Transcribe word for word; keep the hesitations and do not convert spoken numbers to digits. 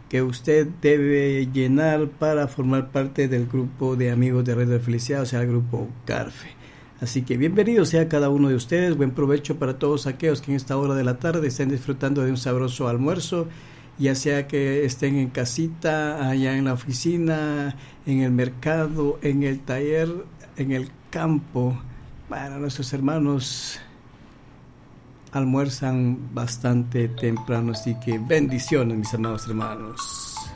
que usted debe llenar para formar parte del grupo de amigos de Red de Felicidad, o sea, el grupo CARFE. Así que bienvenido sea cada uno de ustedes, buen provecho para todos aquellos que en esta hora de la tarde estén disfrutando de un sabroso almuerzo, ya sea que estén en casita, allá en la oficina, en el mercado, en el taller, en el campo. Para nuestros hermanos almuerzan bastante temprano, así que bendiciones, mis amados hermanos.